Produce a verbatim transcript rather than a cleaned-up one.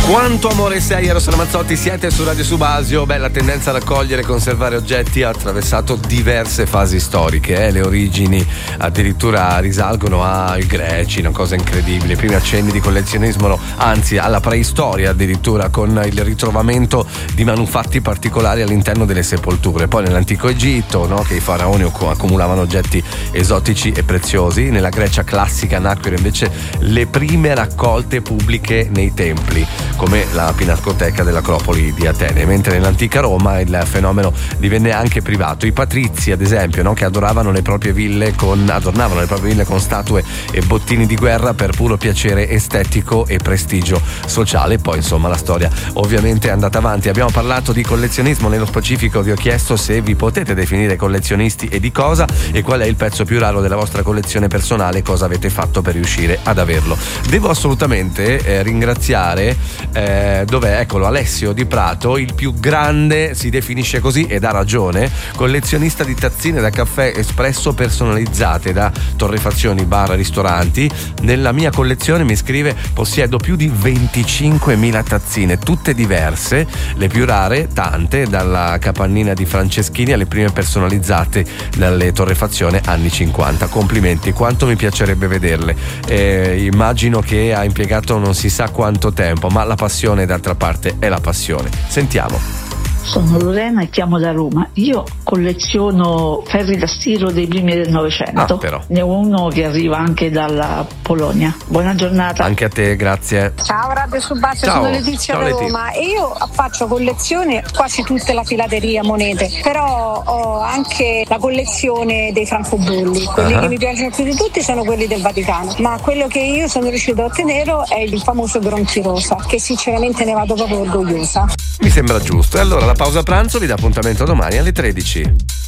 Quanto amore sei, Eros Ramazzotti, siete su Radio Subasio. Beh, la tendenza a raccogliere e conservare oggetti ha attraversato diverse fasi storiche, eh? Le origini addirittura risalgono ai Greci, una cosa incredibile. I primi accenni di collezionismo, anzi alla preistoria addirittura, con il ritrovamento di manufatti particolari all'interno delle sepolture. Poi nell'antico Egitto, no? Che i faraoni accumulavano oggetti esotici e preziosi. Nella Grecia classica nacquero invece le prime raccolte pubbliche nei templi, come la Pinacoteca dell'Acropoli di Atene, mentre nell'antica Roma il fenomeno divenne anche privato. I patrizi, ad esempio, no, che adoravano le proprie ville con adornavano le proprie ville con statue e bottini di guerra per puro piacere estetico e prestigio sociale. Poi insomma la storia ovviamente è andata avanti. Abbiamo parlato di collezionismo, nello specifico vi ho chiesto se vi potete definire collezionisti e di cosa, e qual è il pezzo più raro della vostra collezione personale, cosa avete fatto per riuscire ad averlo. Devo assolutamente eh, ringraziare Eh, dov'è? Eccolo, Alessio di Prato, il più grande, si definisce così ed ha ragione, collezionista di tazzine da caffè espresso personalizzate da torrefazioni, bar, ristoranti. Nella mia collezione, mi scrive, possiedo più di venticinquemila tazzine, tutte diverse, le più rare, tante, dalla capannina di Franceschini alle prime personalizzate dalle torrefazione anni cinquanta. Complimenti, quanto mi piacerebbe vederle. Eh, immagino che ha impiegato non si sa quanto tempo, ma la passione d'altra parte è la passione. Sentiamo. Sono Lorena e chiamo da Roma. Io colleziono ferri da stiro dei primi del Novecento. Ah, però. Ne ho uno che arriva anche dalla Polonia. Buona giornata. Anche a te, grazie. Ciao Radio Subasio, Ciao. sono Letizia Ciao, da Leti. Roma. E io faccio collezione quasi tutte la filateria monete, però ho anche la collezione dei francobolli. Quelli Uh-huh. che mi piacciono più di tutti sono quelli del Vaticano, ma quello che io sono riuscito a ottenere è il famoso Gronchi Rosa, che sinceramente ne vado proprio orgogliosa. Mi sembra giusto. E allora la pausa pranzo vi dà appuntamento domani alle tredici.